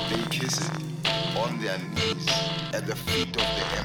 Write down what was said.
They kiss it on their knees at the feet of the